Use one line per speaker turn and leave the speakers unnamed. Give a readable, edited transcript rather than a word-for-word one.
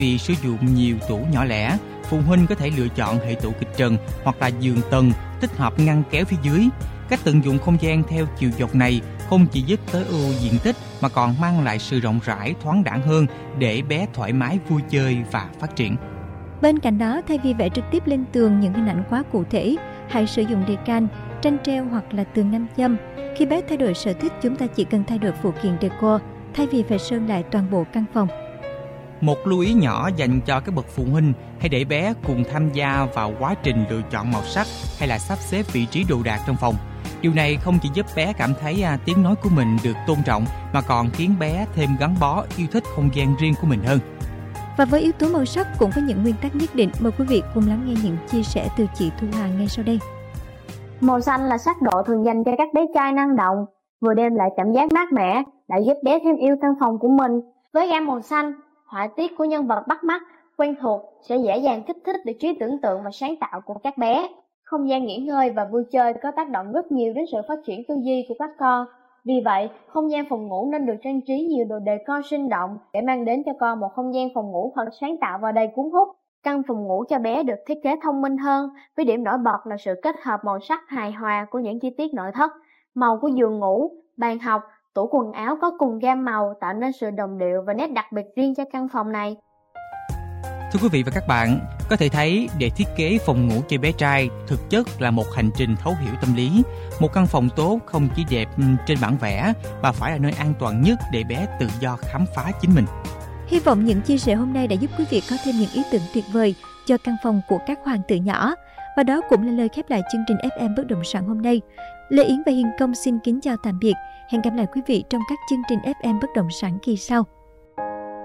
Vì sử dụng nhiều tủ nhỏ lẻ, phụ huynh có thể lựa chọn hệ tủ kịch trần hoặc là giường tầng tích hợp ngăn kéo phía dưới. Cách tận dụng không gian theo chiều dọc này không chỉ giúp tối ưu diện tích mà còn mang lại sự rộng rãi, thoáng đãng hơn để bé thoải mái vui chơi và phát triển.
Bên cạnh đó, thay vì vẽ trực tiếp lên tường những hình ảnh quá cụ thể, hãy sử dụng decal, tranh treo hoặc là tường nam châm. Khi bé thay đổi sở thích, chúng ta chỉ cần thay đổi phụ kiện decor thay vì phải sơn lại toàn bộ căn phòng.
Một lưu ý nhỏ dành cho các bậc phụ huynh: hãy để bé cùng tham gia vào quá trình lựa chọn màu sắc hay là sắp xếp vị trí đồ đạc trong phòng. Điều này không chỉ giúp bé cảm thấy tiếng nói của mình được tôn trọng mà còn khiến bé thêm gắn bó, yêu thích không gian riêng của mình hơn.
Và với yếu tố màu sắc cũng có những nguyên tắc nhất định. Mời quý vị cùng lắng nghe những chia sẻ từ chị Thu Hà ngay sau đây.
Màu xanh là sắc độ thường dành cho các bé trai năng động, vừa đem lại cảm giác mát mẻ, đã giúp bé thêm yêu căn phòng của mình. Với gam màu xanh, họa tiết của nhân vật bắt mắt, quen thuộc sẽ dễ dàng kích thích được trí tưởng tượng và sáng tạo của các bé. Không gian nghỉ ngơi và vui chơi có tác động rất nhiều đến sự phát triển tư duy của các con. Vì vậy, không gian phòng ngủ nên được trang trí nhiều đồ decor sinh động để mang đến cho con một không gian phòng ngủ thật sáng tạo và đầy cuốn hút. Căn phòng ngủ cho bé được thiết kế thông minh hơn, với điểm nổi bật là sự kết hợp màu sắc hài hòa của những chi tiết nội thất. Màu của giường ngủ, bàn học, tủ quần áo có cùng gam màu tạo nên sự đồng điệu và nét đặc biệt riêng cho căn phòng này.
Thưa quý vị và các bạn, có thể thấy để thiết kế phòng ngủ cho bé trai thực chất là một hành trình thấu hiểu tâm lý. Một căn phòng tốt không chỉ đẹp trên bản vẽ mà phải là nơi an toàn nhất để bé tự do khám phá chính mình.
Hy vọng những chia sẻ hôm nay đã giúp quý vị có thêm những ý tưởng tuyệt vời cho căn phòng của các hoàng tử nhỏ. Và đó cũng là lời khép lại chương trình FM Bất Động Sản hôm nay. Lê Yến và Hiền Công xin kính chào tạm biệt. Hẹn gặp lại quý vị trong các chương trình FM Bất Động Sản kỳ sau.